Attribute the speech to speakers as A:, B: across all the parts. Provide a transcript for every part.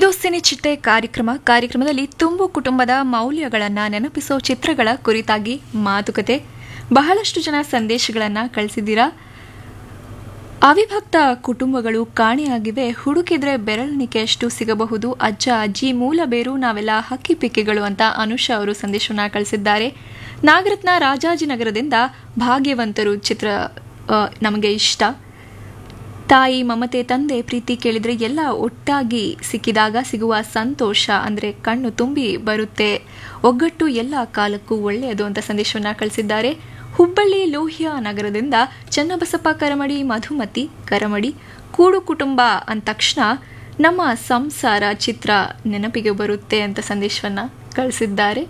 A: ಇದು ಸಿನಿಚಿಟ್ಟೆ ಕಾರ್ಯಕ್ರಮದಲ್ಲಿ ತುಂಬು ಕುಟುಂಬದ ಮೌಲ್ಯಗಳನ್ನು ನೆನಪಿಸೋ ಚಿತ್ರಗಳ ಕುರಿತಾಗಿ ಮಾತುಕತೆ. ಬಹಳಷ್ಟು ಜನ ಸಂದೇಶಗಳನ್ನು ಕಳಿಸಿದ್ದೀರಾ. ಅವಿಭಕ್ತ ಕುಟುಂಬಗಳು ಕಾಣೆಯಾಗಿವೆ, ಹುಡುಕಿದ್ರೆ ಬೆರಳಿಣಿಕೆಯಷ್ಟು ಸಿಗಬಹುದು. ಅಜ್ಜ ಅಜ್ಜಿ ಮೂಲ ಬೇರು, ನಾವೆಲ್ಲ ಹಕ್ಕಿಪಿಕ್ಕಿಗಳು ಅಂತ ಅನುಷಾ ಅವರು ಸಂದೇಶವನ್ನು ಕಳಿಸಿದ್ದಾರೆ. ನಾಗರತ್ನ ರಾಜಾಜಿನಗರದಿಂದ ಭಾಗ್ಯವಂತರು ಚಿತ್ರ ನಮಗೆ ಇಷ್ಟ. ತಾಯಿ ಮಮತೆ, ತಂದೆ ಪ್ರೀತಿ ಕೇಳಿದ್ರೆ ಎಲ್ಲ ಒಟ್ಟಾಗಿ ಸಿಕ್ಕಿದಾಗ ಸಿಗುವ ಸಂತೋಷ ಅಂದರೆ ಕಣ್ಣು ತುಂಬಿ ಬರುತ್ತೆ. ಒಗ್ಗಟ್ಟು ಎಲ್ಲ ಕಾಲಕ್ಕೂ ಒಳ್ಳೆಯದು ಅಂತ ಸಂದೇಶವನ್ನು ಕಳಿಸಿದ್ದಾರೆ. ಹುಬ್ಬಳ್ಳಿ ಲೋಹ್ಯ ನಗರದಿಂದ ಚನ್ನಬಸಪ್ಪ ಕರಮಡಿ, ಮಧುಮತಿ ಕರಮಡಿ. ಕೂಡು ಕುಟುಂಬ ಅಂದ ತಕ್ಷಣ ನಮ್ಮ ಸಂಸಾರ ಚಿತ್ರ ನೆನಪಿಗೆ ಬರುತ್ತೆ ಅಂತ ಸಂದೇಶವನ್ನು ಕಳಿಸಿದ್ದಾರೆ.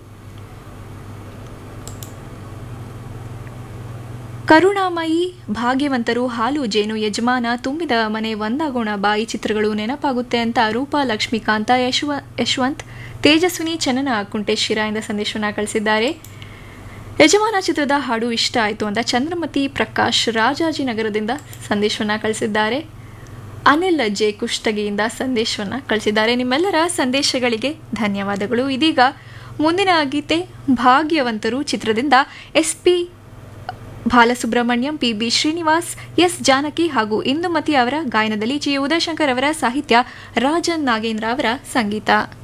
A: ಕರುಣಾಮಯಿ, ಭಾಗ್ಯವಂತರು, ಹಾಲು ಜೇನು, ಯಜಮಾನ, ತುಂಬಿದ ಮನೆ, ಒಂದಾಗೋಣ ಬಾಯಿ ಚಿತ್ರಗಳು ನೆನಪಾಗುತ್ತೆ ಅಂತ ರೂಪಾ ಲಕ್ಷ್ಮೀಕಾಂತ, ಯಶವಂತ್, ತೇಜಸ್ವಿನಿ, ಚನ್ನನ ಕುಂಟೇಶಿರಾಯಿಂದ ಸಂದೇಶವನ್ನು ಕಳಿಸಿದ್ದಾರೆ. ಯಜಮಾನ ಚಿತ್ರದ ಹಾಡು ಇಷ್ಟ ಆಯಿತು ಅಂತ ಚಂದ್ರಮತಿ ಪ್ರಕಾಶ್ ರಾಜಾಜಿನಗರದಿಂದ ಸಂದೇಶವನ್ನು ಕಳಿಸಿದ್ದಾರೆ. ಅನಿಲ್ ಜೆ ಕುಷ್ಟಗಿಯಿಂದ ಸಂದೇಶವನ್ನು ಕಳಿಸಿದ್ದಾರೆ. ನಿಮ್ಮೆಲ್ಲರ ಸಂದೇಶಗಳಿಗೆ ಧನ್ಯವಾದಗಳು. ಇದೀಗ ಮುಂದಿನ ಗೀತೆ ಭಾಗ್ಯವಂತರು ಚಿತ್ರದಿಂದ SP Balasubrahmanyam, PB Srinivas, S Janaki ಹಾಗೂ ಇಂದುಮತಿ ಅವರ ಗಾಯನದಲ್ಲಿ G ಉದಯಶಂಕರ್ ಅವರ ಸಾಹಿತ್ಯ, ರಾಜನ್ ನಾಗೇಂದ್ರ ಅವರ ಸಂಗೀತ.